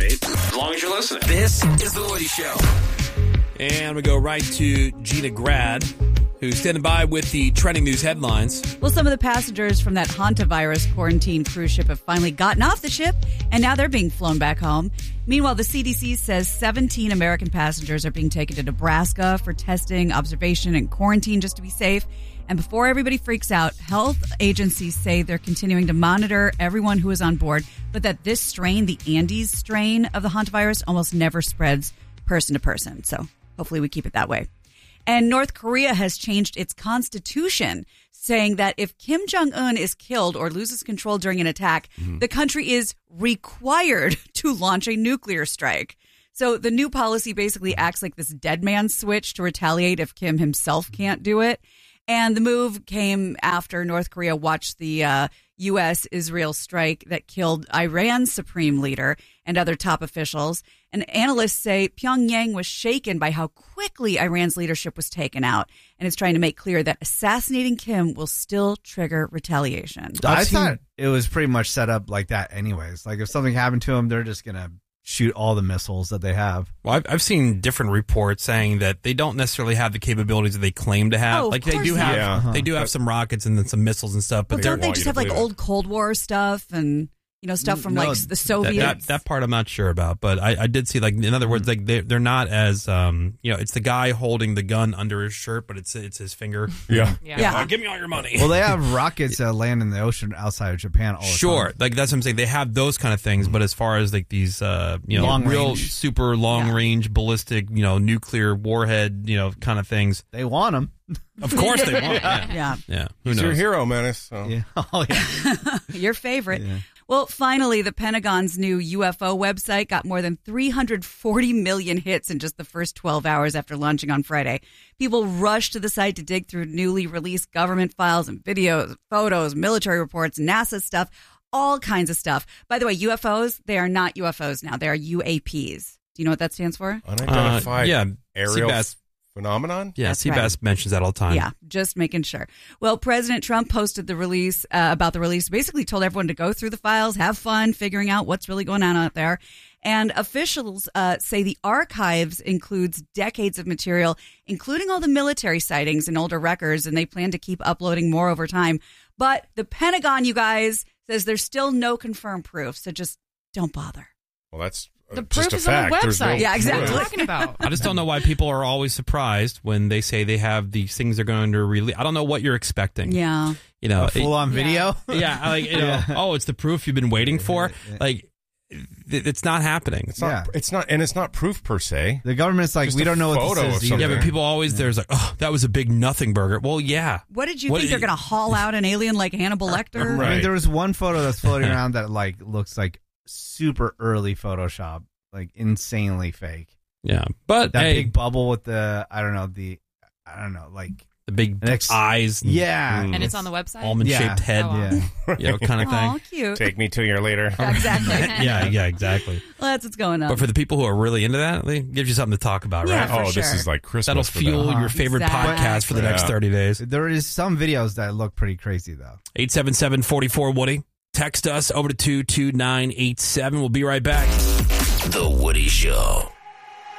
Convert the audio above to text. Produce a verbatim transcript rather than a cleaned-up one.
great, as long as you're listening. This is The Woody Show. And we go right to Gina Grad, who's standing by with the trending news headlines. Well, some of the passengers from that hantavirus quarantine cruise ship have finally gotten off the ship, and now they're being flown back home. Meanwhile, the C D C says seventeen American passengers are being taken to Nebraska for testing, observation, and quarantine just to be safe. And before everybody freaks out, health agencies say they're continuing to monitor everyone who is on board, but that this strain, the Andes strain of the hantavirus, almost never spreads person to person. So hopefully we keep it that way. And North Korea has changed its constitution, saying that if Kim Jong-un is killed or loses control during an attack, mm-hmm. the country is required to launch a nuclear strike. So the new policy basically acts like this dead man switch to retaliate if Kim himself can't do it. And the move came after North Korea watched the uh, U S Israel strike that killed Iran's supreme leader and other top officials. And analysts say Pyongyang was shaken by how quickly Iran's leadership was taken out, and is trying to make clear that assassinating Kim will still trigger retaliation. I thought it was pretty much set up like that anyways. Like if something happened to him, they're just going to shoot all the missiles that they have. Well, I've, I've seen different reports saying that they don't necessarily have the capabilities that they claim to have. Oh, like they do not. have, Yeah. Uh-huh. they do have some rockets and then some missiles and stuff. But Well, they're don't they just have like old Cold War stuff and you know stuff from No, like the that, Soviets? that that part I'm not sure about. But I, I did see like in other words, like they they're not as um you know it's the guy holding the gun under his shirt, but it's it's his finger. Yeah. Yeah. Yeah. Uh, give me all your money. Well, they have rockets that land in the ocean outside of Japan all the Sure, time. like that's what I'm saying. They have those kind of things, but as far as like these, uh, you know, Long real range. super long Yeah. range ballistic, you know, nuclear warhead, you know, kind of things. They want them. Of course they want. Yeah, Yeah. yeah. Who He's knows? your hero, Menace. So. Yeah. Oh, yeah. Your favorite. Yeah. Well, finally, the Pentagon's new U F O website got more than three hundred forty million hits in just the first twelve hours after launching on Friday. People rushed to the site to dig through newly released government files and videos, photos, military reports, NASA stuff, all kinds of stuff. By the way, U F Os, they are not U F Os now. They are U A Ps. Do you know what that stands for? Unidentified Uh, yeah, aerial Seabass. phenomenon? Yeah, That's Seabass right. mentions that all the time. Yeah, just making sure. Well, President Trump posted the release uh, about the release, basically told everyone to go through the files, have fun figuring out what's really going on out there. And officials uh, say the archives includes decades of material, including all the military sightings and older records, and they plan to keep uploading more over time. But the Pentagon, you guys, says there's still no confirmed proof, so just don't bother. Well, that's uh, The just proof a is on fact. the There's no website. Yeah, exactly. What are proof. you talking about? I just don't know why people are always surprised when they say they have these things they're going to release. I don't know what you're expecting. Yeah. You know, A full-on Yeah. video? yeah, like you know, Yeah. oh, it's the proof you've been waiting for. Like, it- it's not happening. It's not. Yeah. It's not, and it's not proof per se. The government's like, Just we a don't know what photo this of is Yeah, either. something. but people always there's like, oh, that was a big nothing burger. Well, yeah. What did you What think? did They're going to haul out an alien like Hannibal Lecter? Right. I mean, there was one photo that's floating around that like looks like super early Photoshop, like insanely fake. Yeah, but That hey, big bubble with the, I don't know, the, I don't know, like, the big Next- eyes, and yeah. And it's on the website? almond shaped Yeah. head, Oh, wow. Yeah. you know, kind of Aw, thing. cute. Take me to your later. Exactly. Yeah, yeah, exactly. Well, that's what's going on. But for the people who are really into that, it gives you something to talk about, Yeah, right? for Oh, this sure. is like Christmas. That'll for fuel them. your favorite Exactly. podcast for the next Yeah. thirty days. There is some videos that look pretty crazy though. eight seven seven, four four, Woody. Text us over to two two nine eight seven. We'll be right back. The Woody Show.